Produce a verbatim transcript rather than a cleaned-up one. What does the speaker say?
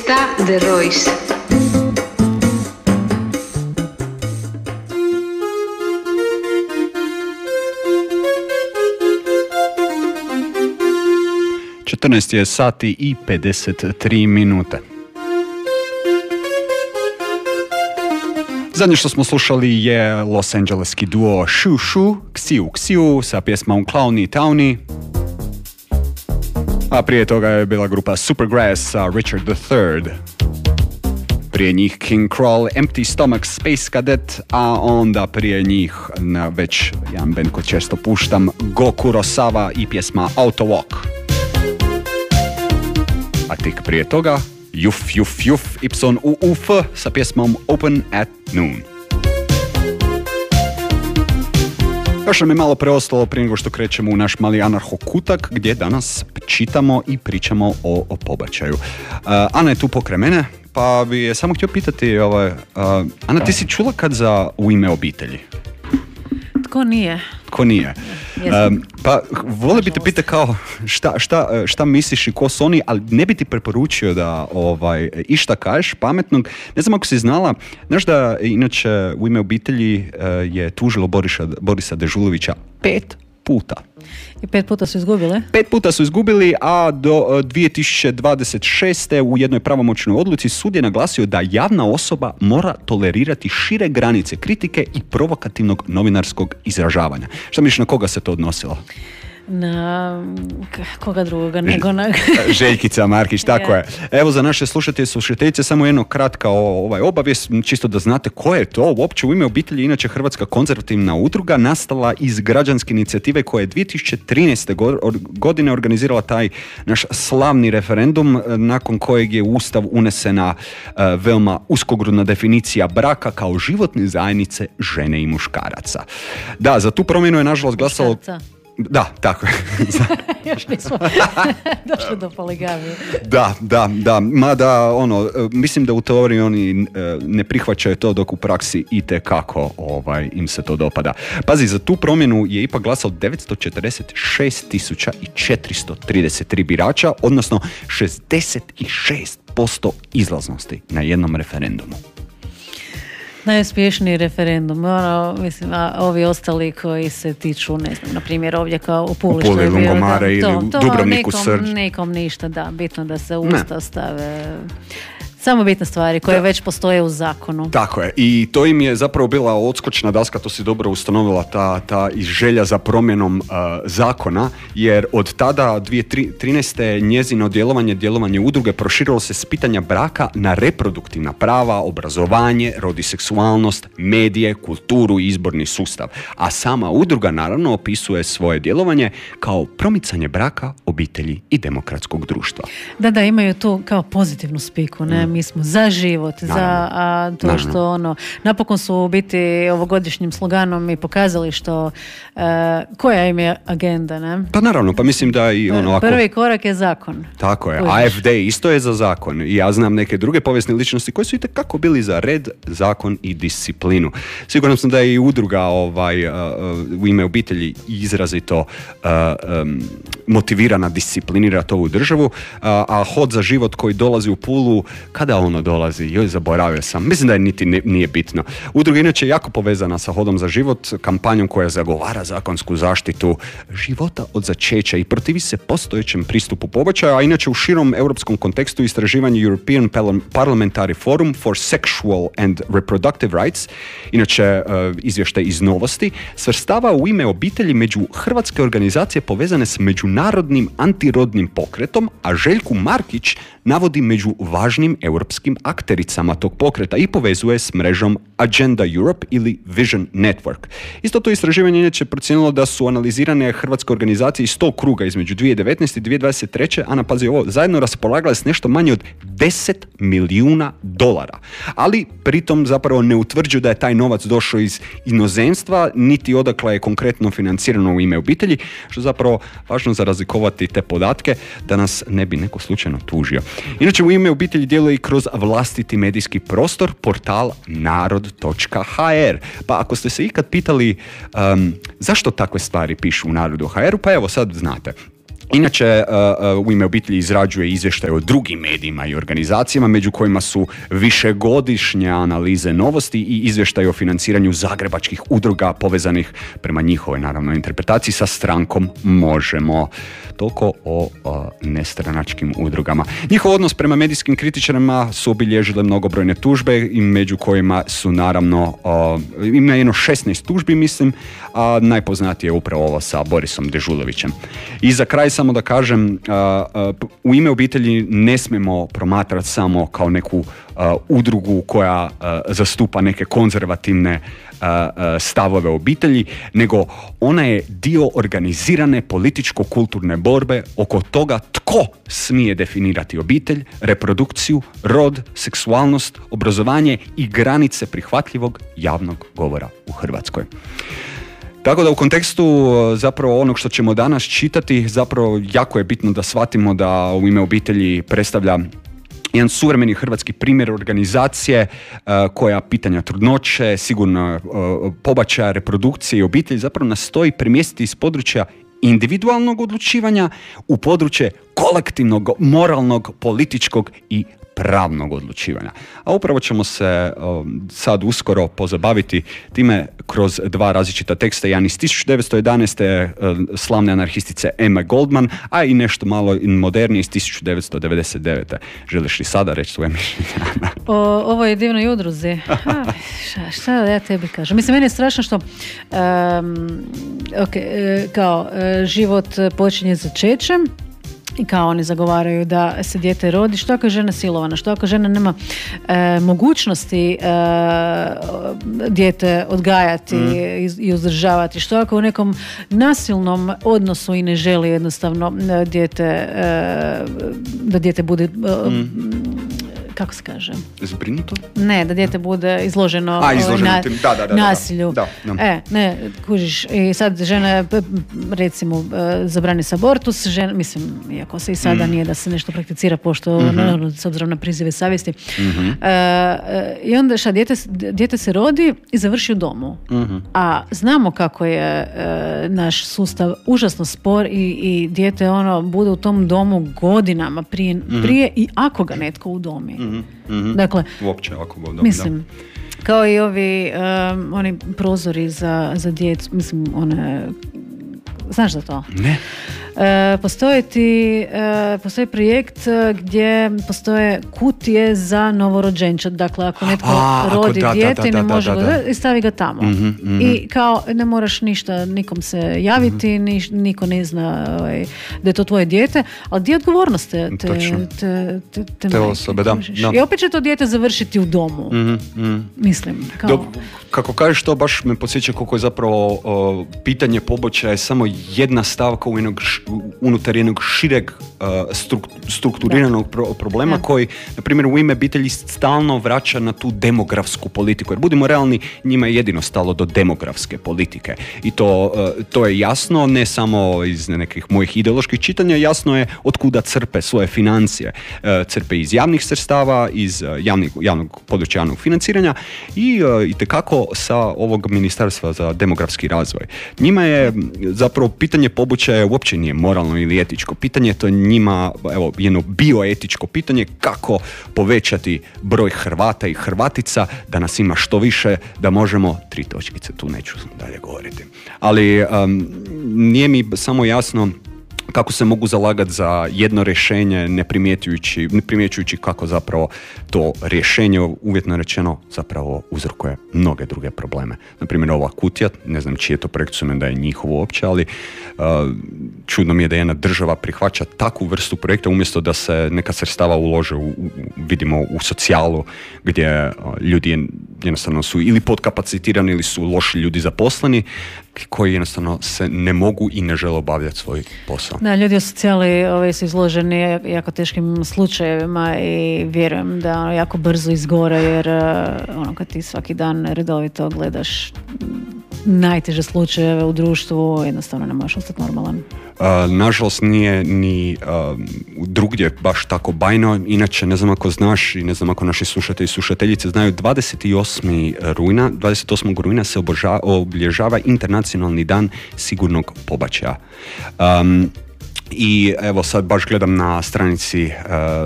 Fiesta de Royce. četrnaest je sati i pedeset tri minute. Zadnje što smo slušali je Los Angeleski duo Shu Shu, Xiu Xiu sa pjesmom Clowny Towny. A prije toga je bila grupa Supergrass sa Richard the Third. Prije njih King Crawl, Empty Stomach, Space Cadet, a onda prije njih na već jedan band koji često puštam, Go Kurosawa i pjesma Auto Walk. A tik prije toga Juf Juf Juf Ipson U U F sa pjesmom Open at Noon. Još nam je malo preostalo prije nego što krećemo u naš mali anarho-kutak gdje danas čitamo i pričamo o, o pobačaju. Uh, Ana je tu pokraj mene, pa bi je samo htio pitati, ovaj, uh, Ana, ti si čula kad za U ime obitelji? Tko nije? Tko nije? Um, pa vole bi te pitati kao šta, šta, šta misliš i ko su oni, ali ne bi ti preporučio da ovaj, išta kažeš pametnog. Ne znam ako si znala, znaš da inače U ime obitelji uh, je tužilo Borisa, Borisa Dežulovića pet puta. I pet puta su izgubili? Pet puta su izgubili, a do dvije tisuće dvadeset šeste u jednoj pravomoćnoj odluci sud je naglasio da javna osoba mora tolerirati šire granice kritike i provokativnog novinarskog izražavanja. Šta misliš, na koga se to odnosilo? Na koga drugoga nego na... Željkica Markić, tako je. Evo za naše slušatelje i slušateljice samo jedno kratka ovaj, obavijest, čisto da znate ko je to. Uopće U ime obitelji, inače Hrvatska konzervativna udruga, nastala iz građanske inicijative koja je dvije tisuće trinaeste godine organizirala taj naš slavni referendum nakon kojeg je u Ustav unesena uh, veoma uskogrudna definicija braka kao životne zajednice žene i muškaraca. Da, za tu promjenu je nažalost glasalo... Da, tako je. Još nismo došli do poligamije. Da, da, da. Mada, ono, mislim da u teoriji oni ne prihvaćaju to dok u praksi itekako ovaj, im se to dopada. Pazi, za tu promjenu je ipak glasalo devetsto četrdeset šest tisuća četiristo trideset tri birača, odnosno šezdeset šest posto izlaznosti na jednom referendumu. Najuspješniji referendum, ono, mislim, a ovi ostali koji se tiču, ne znam, na primjer ovdje kao u Puli, u Puli, Lungomare ili u Dubrovniku, Srđ. Nikom ništa, da, bitno da se u Ustav stave... Samo bitne stvari koje da. Već postoje u zakonu. Tako je. I to im je zapravo bila odskočna daska, to si dobro ustanovila, ta, ta želja za promjenom uh, zakona, jer od tada dvije tisuće trinaeste njezino djelovanje, djelovanje udruge proširilo se s pitanja braka na reproduktivna prava, obrazovanje, rodiseksualnost, medije, kulturu i izborni sustav. A sama udruga naravno opisuje svoje djelovanje kao promicanje braka, obitelji i demokratskog društva. Da, da, imaju tu kao pozitivnu spiku, ne? Mm. Mi smo za život, naravno. Za a, to naravno. Što ono, napokon su u biti ovogodišnjim sloganom i pokazali što, uh, koja im je agenda, ne? Pa naravno, pa mislim da i ono... Ako... Prvi korak je zakon. Tako je, Užiš. A F D isto je za zakon i ja znam neke druge povijesne ličnosti koji su itekako bili za red, zakon i disciplinu. Siguran sam da je i udruga ovaj, uh, U ime obitelji izrazito uh, um, motivirana, disciplinira to u državu, uh, a Hod za život koji dolazi u Pulu, kada ono dolazi, joj, zaboravio sam, mislim da je niti ne, nije bitno. Udruga inače je jako povezana sa Hodom za život, kampanjom koja zagovara zakonsku zaštitu života od začeća i protivi se postojećem pristupu pobačaja, a inače u širom europskom kontekstu istraživanje European Parliamentary Forum for Sexual and Reproductive Rights, inače uh, izvještaj iz Novosti, svrstava U ime obitelji među hrvatske organizacije povezane s međunarodnim antirodnim pokretom, a Željku Markić navodi među važnim europskim aktericama tog pokreta i povezuje s mrežom Agenda Europe ili Vision Network. Isto to istraživanje inače procijenilo da su analizirane hrvatske organizacije iz tog kruga između dvije tisuće devetnaeste i dvije tisuće dvadeset treće Ana, pazi ovo, zajedno raspolagale s nešto manje od deset milijuna dolara. Ali pritom zapravo ne utvrđuju da je taj novac došao iz inozemstva, niti odakle je konkretno financirano U ime obitelji, što zapravo važno za razlikovati te podatke da nas ne bi neko slučajno tužio. Inače, U ime obitelji djeluje i kroz vlastiti medijski prostor, portal narod točka ha er. Pa ako ste se ikad pitali um, zašto takve stvari pišu u Narodu točka ha er, pa evo sad znate. Inače, U ime obitelji izrađuje izvještaje o drugim medijima i organizacijama, među kojima su višegodišnje analize novosti i izvještaje o financiranju zagrebačkih udruga povezanih prema njihovoj, naravno, interpretaciji sa strankom Možemo. Toliko o, o nestranačkim udrugama. Njihov odnos prema medijskim kritičarima su obilježile mnogobrojne tužbe i među kojima su naravno o, ima jedno šesnaest tužbi, mislim, a najpoznatije je upravo ovo sa Borisom Dežulovićem. I za kraj samo da kažem, a, a, U ime obitelji ne smijemo promatrati samo kao neku uh, udrugu koja uh, zastupa neke konzervativne uh, uh, stavove obitelji, nego ona je dio organizirane političko-kulturne borbe oko toga tko smije definirati obitelj, reprodukciju, rod, seksualnost, obrazovanje i granice prihvatljivog javnog govora u Hrvatskoj. Tako da u kontekstu zapravo onog što ćemo danas čitati, zapravo jako je bitno da shvatimo da U ime obitelji predstavlja jedan suvremeni hrvatski primjer organizacije uh, koja pitanja trudnoće, sigurno uh, pobačaja, reprodukcije i obitelji zapravo nastoji premjestiti iz područja individualnog odlučivanja u područje kolektivnog, moralnog, političkog i pravnog odlučivanja. A upravo ćemo se um, sad uskoro pozabaviti time kroz dva različita teksta. Jedan iz tisuću devetsto jedanaeste um, slavne anarhistice Emma Goldman, a i nešto malo modernije iz tisuću devetsto devedeset devete. Želiš li sada reći svoje mišljenje? O ovoj je divnoj udruzi. A, šta, šta da ja tebi kažem? Mislim, meni je strašno što um, okay, kao život počinje začećem i kao oni zagovaraju da se dijete rodi, što ako je žena silovana, što ako žena nema e, mogućnosti e, dijete odgajati mm. i, i uzdržavati, što ako u nekom nasilnom odnosu i ne želi jednostavno dijete, e, da dijete bude e, mm. kako se kaže? Zbrinuto? Ne, da dijete bude izloženo, A, izloženo na, tim. Da, da, da, nasilju. Da, da, da. E, ne, kužiš. I sad žena, recimo, zabrani se abortus, žena, mislim, iako se i sada mm. nije da se nešto prakticira, pošto, mm-hmm. naravno, s obzirom na prizive savjesti. Mm-hmm. E, I onda šta, dijete, dijete se rodi i završi u domu. Mm-hmm. A znamo kako je e, naš sustav užasno spor i, i dijete ono bude u tom domu godinama prije, mm-hmm. prije i ako ga netko udomi. Mm-hmm. Dakle, uopće ako god, mislim, da. Kao i ovi um, oni prozori za, za djecu, mislim, one, znaš za to? Ne. E, postoji ti, e, postoji projekt gdje postoje kutije za novorođenčad. Dakle, ako netko A, rodi da, dijete i ne može da, da, da. i stavi ga tamo. Mm-hmm, mm-hmm. I kao ne moraš ništa nikom se javiti, mm-hmm. ni, niko ne zna ovaj, da je to tvoje dijete, ali gdje je odgovornost te, te, te, te, te, te osobe, da, da. I opet će to dijete završiti u domu. Mm-hmm, mm. Mislim. Kao... Do, kako kažeš to, baš me podsjeća koliko je zapravo o, pitanje pobačaja je samo jedna stavka u jednog unutar jednog šireg uh, struk, strukturiranog pro, problema da. Koji, na primjer, U ime obitelji stalno vraća na tu demografsku politiku. Jer budimo realni, njima je jedino stalo do demografske politike. I to, uh, to je jasno, ne samo iz nekih mojih ideoloških čitanja, jasno je od kuda crpe svoje financije. Uh, crpe iz javnih sredstava, iz uh, javnih, javnog područja javnog financiranja i uh, itekako sa ovog Ministarstva za demografski razvoj. Njima je zapravo pitanje pobačaja uopće nije moralno ili etičko pitanje, to je njima evo, jedno bioetičko pitanje kako povećati broj Hrvata i Hrvatica da nas ima što više, da možemo, tri točkice, tu neću dalje govoriti. Ali um, nije mi samo jasno kako se mogu zalagati za jedno rješenje ne primjećujući, ne primjećujući kako zapravo to rješenje, uvjetno rečeno, zapravo uzrokuje mnoge druge probleme. Naprimjer, ova kutija, ne znam čiji je to projekt, su da je njihovo uopće, ali uh, čudno mi je da jedna država prihvaća takvu vrstu projekta umjesto da se neka sredstava ulože u, u, vidimo u socijalu gdje uh, ljudi jednostavno su ili podkapacitirani ili su loši ljudi zaposleni koji jednostavno se ne mogu i ne žele obavljati svoj posao. Da, ljudi u socijali ovaj, su izloženi jako teškim slučajevima i vjerujem da ono, jako brzo izgore jer ono, kad ti svaki dan redovito gledaš najteže slučajeve u društvu, jednostavno ne možeš ostati normalan. Uh, nažalost nije ni uh, drugdje baš tako bajno, inače ne znam ako znaš i ne znam ako naši slušatelji i slušateljice znaju, dvadeset osmog rujna, dvadeset osmog rujna se obilježava Internacionalni dan sigurnog pobačaja. Um, I evo sad baš gledam na stranici uh,